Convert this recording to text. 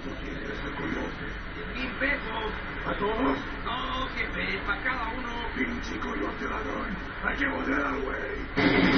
quieres el coyote? 1000 pesos. ¿A todos? No, jefe, para cada uno. Pinche coyote ladrón. Hay que joder al güey.